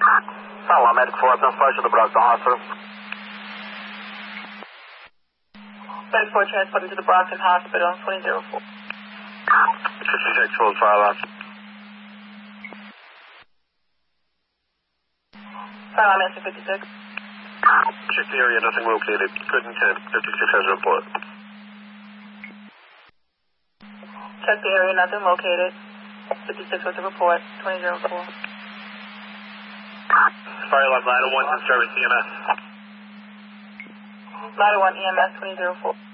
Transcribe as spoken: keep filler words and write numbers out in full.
Hello, Medic four, transport to the Brockton Hospital. Medic four, transported to the Brockton Hospital, twenty oh four. fifty-six, full file on. File on, answer fifty-six. Check the area, nothing located. Good intent. fifty-six has a report. Check the area, nothing located. fifty-six was the report, twenty oh four. Fire alarm, ladder one, in service E M S. Ladder one, E M S, twenty oh four.